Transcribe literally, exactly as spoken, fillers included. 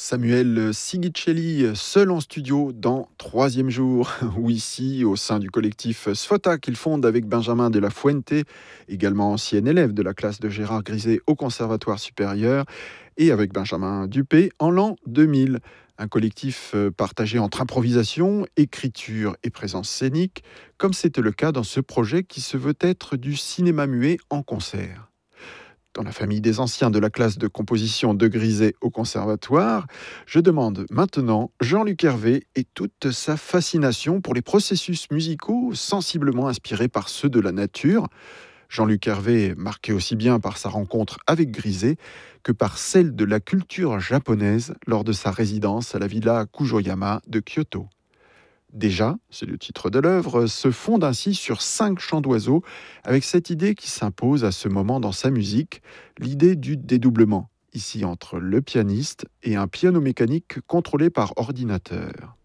Samuel Sigicelli, seul en studio dans Troisième jour, ou ici, au sein du collectif Sfota qu'il fonde avec Benjamin de la Fuente, également ancien élève de la classe de Gérard Griset au Conservatoire supérieur, et avec Benjamin Dupé en l'an deux mille. Un collectif euh, partagé entre improvisation, écriture et présence scénique, comme c'était le cas dans ce projet qui se veut être du cinéma muet en concert. Dans la famille des anciens de la classe de composition de Griset au Conservatoire, je demande maintenant Jean-Luc Hervé et toute sa fascination pour les processus musicaux sensiblement inspirés par ceux de la nature. Jean-Luc Hervé, marqué aussi bien par sa rencontre avec Griset que par celle de la culture japonaise lors de sa résidence à la villa Kujoyama de Kyoto. Déjà, c'est le titre de l'œuvre, se fonde ainsi sur cinq chants d'oiseaux, avec cette idée qui s'impose à ce moment dans sa musique, l'idée du dédoublement, ici entre le pianiste et un piano mécanique contrôlé par ordinateur.